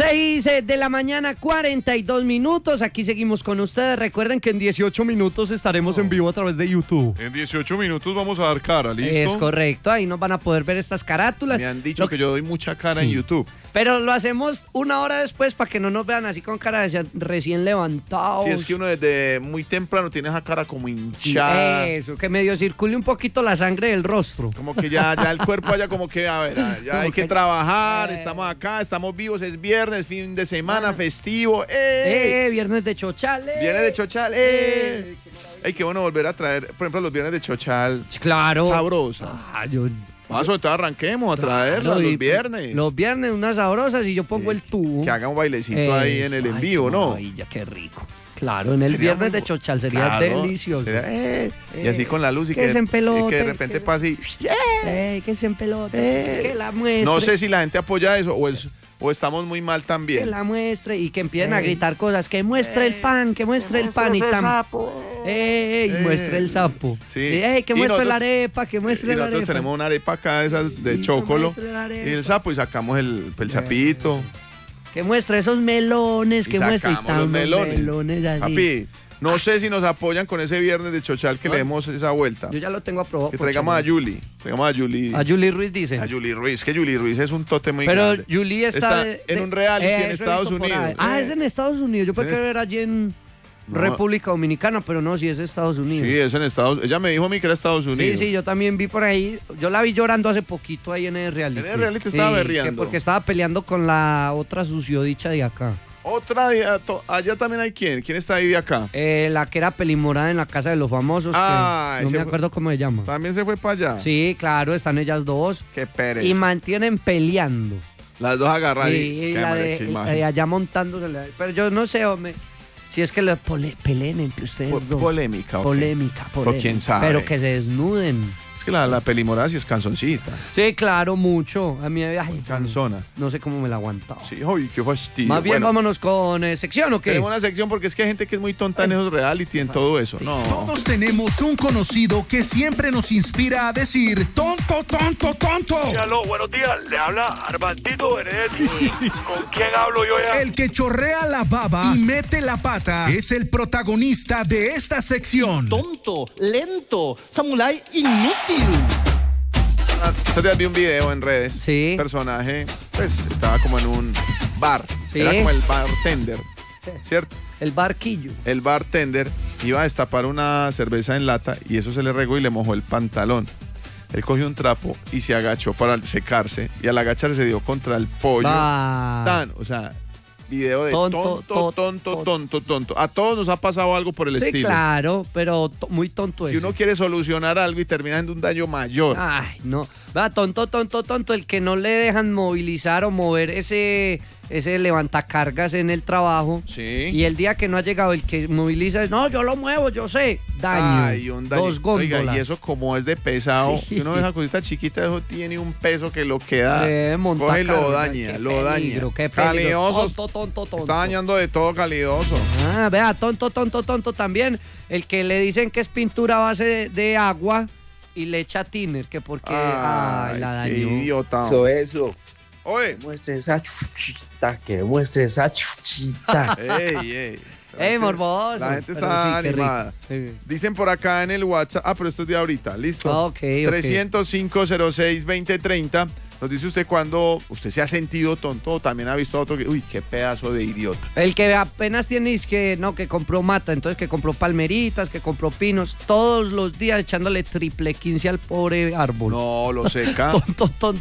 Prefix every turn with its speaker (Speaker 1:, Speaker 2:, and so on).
Speaker 1: 6:42 a.m. Aquí seguimos con ustedes. Recuerden que en 18 minutos estaremos en vivo a través de YouTube.
Speaker 2: En 18 minutos vamos a dar cara, ¿listo?
Speaker 1: Es correcto, ahí nos van a poder ver estas carátulas.
Speaker 2: Me han dicho que yo doy mucha cara en YouTube.
Speaker 1: Pero lo hacemos una hora después para que no nos vean así con cara de recién levantados.
Speaker 2: Sí, es que uno desde muy temprano tiene esa cara como hinchada.
Speaker 1: Sí, eso, que medio circule un poquito la sangre del rostro.
Speaker 2: Como que ya el cuerpo haya como que, a ver, ya hay que trabajar, estamos acá, estamos vivos, es viernes, fin de semana, festivo.
Speaker 1: Viernes de chochal.
Speaker 2: Viernes de chochal. Ey, qué bueno volver a traer, por ejemplo, los viernes de chochal.
Speaker 1: Claro.
Speaker 2: Sabrosas. Sobre todo arranquemos a traerlas los viernes.
Speaker 1: Los viernes unas sabrosas y yo pongo el tubo.
Speaker 2: Que haga un bailecito ahí en el en vivo, ¿no?
Speaker 1: Ay, ya qué rico. Claro, en el viernes de chochal sería delicioso.
Speaker 2: Y así con la luz y que de repente pase y...
Speaker 1: que se empelote, que la muestre.
Speaker 2: No sé si la gente apoya eso o estamos muy mal también.
Speaker 1: Que la muestre y que empiecen a gritar cosas. Que muestre el pan, que muestre el pan. Y muestre el sapo.
Speaker 2: Sí.
Speaker 1: Que muestre la arepa, que muestre la arepa.
Speaker 2: Nosotros tenemos una arepa acá esas de chocolo y el sapo y sacamos el sapito.
Speaker 1: Que muestre esos melones, que muestre
Speaker 2: los melones
Speaker 1: así.
Speaker 2: Papi, no sé si nos apoyan con ese viernes de chochal que le demos esa vuelta.
Speaker 1: Yo ya lo tengo aprobado.
Speaker 2: Que traigamos a Julie. A
Speaker 1: Julie Ruiz dice.
Speaker 2: A Julie Ruiz, que Julie Ruiz es un tote muy grande.
Speaker 1: Pero Julie está
Speaker 2: en un reality en Estados Unidos.
Speaker 1: Es en Estados Unidos. Yo puedo ver allí en República Dominicana, pero no, si es Estados Unidos.
Speaker 2: Sí, es en Estados Unidos. Ella me dijo a mí que era Estados Unidos.
Speaker 1: Sí, yo también vi por ahí. Yo la vi llorando hace poquito ahí en el reality.
Speaker 2: En el reality estaba berreando.
Speaker 1: Porque estaba peleando con la otra suciodicha de acá.
Speaker 2: Allá también hay quién está ahí de acá.
Speaker 1: La que era pelimorada en la casa de los famosos. No me acuerdo cómo se llama.
Speaker 2: También se fue para allá.
Speaker 1: Sí, claro, están ellas dos.
Speaker 2: Qué pereza.
Speaker 1: Y mantienen peleando.
Speaker 2: Las dos agarradas.
Speaker 1: Y la de allá montándose. Pero yo no sé, hombre. Si es que lo peleen entre ustedes dos.
Speaker 2: Polémica.
Speaker 1: Polémica.
Speaker 2: O quién sabe.
Speaker 1: Pero que se desnuden.
Speaker 2: Es que la pelimorada sí es canzoncita.
Speaker 1: Sí, claro, mucho. A mí,
Speaker 2: canzona.
Speaker 1: No sé cómo me la aguantaba.
Speaker 2: Sí, uy, qué fastidio.
Speaker 1: Más bien, vámonos con sección, ¿o qué?
Speaker 2: Tenemos una sección porque es que hay gente que es muy tonta en esos reality, en todo eso. No.
Speaker 3: Todos tenemos un conocido que siempre nos inspira a decir tonto, tonto, tonto.
Speaker 4: Sí, aló, buenos días. Le habla Armandito Benedetti. ¿Con quién hablo yo ya?
Speaker 3: El que chorrea la baba y mete la pata es el protagonista de esta sección.
Speaker 5: Tonto, lento, samurái inútil.
Speaker 2: Este día vi un video en redes.
Speaker 1: Sí.
Speaker 2: Un personaje, pues, estaba como en un bar.
Speaker 1: Sí.
Speaker 2: Era como el bartender, ¿cierto?
Speaker 1: El barquillo.
Speaker 2: El bartender iba a destapar una cerveza en lata y eso se le regó y le mojó el pantalón. Él cogió un trapo y se agachó para secarse y al agacharse se dio contra el pollo. O sea, video de tonto. A todos nos ha pasado algo por el estilo.
Speaker 1: Sí, claro, pero muy tonto
Speaker 2: si uno quiere solucionar algo y termina en un daño mayor.
Speaker 1: Ay, no. Va, tonto. El que no le dejan movilizar o mover ese levantacargas en el trabajo.
Speaker 2: Sí.
Speaker 1: Y el día que no ha llegado, el que moviliza, no, yo lo muevo, yo sé. Daño.
Speaker 2: Ay, un daño.
Speaker 1: 2 góndolas.
Speaker 2: Oiga, y eso como es de pesado,
Speaker 1: Sí.
Speaker 2: uno de esa cosita chiquita, eso tiene un peso que lo queda.
Speaker 1: Coge
Speaker 2: y lo daña,
Speaker 1: Qué peligro.
Speaker 2: Calidoso.
Speaker 1: Tonto.
Speaker 2: Está dañando de todo calidoso.
Speaker 1: Vea, tonto también. El que le dicen que es pintura a base de agua y le echa thinner, que porque la dañó.
Speaker 2: Qué idiota.
Speaker 6: Eso.
Speaker 2: Oye.
Speaker 6: Muestre esa chuchita.
Speaker 2: Ey.
Speaker 1: Morboso.
Speaker 2: La gente está animada.
Speaker 1: Sí.
Speaker 2: Dicen por acá en el WhatsApp. Pero esto es de ahorita. Listo.
Speaker 1: Ok.
Speaker 2: 305-06-2030. Nos dice usted cuando usted se ha sentido tonto o también ha visto a otro que, uy, qué pedazo de idiota.
Speaker 1: El que apenas tiene que compró mata, entonces que compró palmeritas, que compró pinos, todos los días echándole triple 15 al pobre árbol.
Speaker 2: No, lo seca.
Speaker 1: Tonto.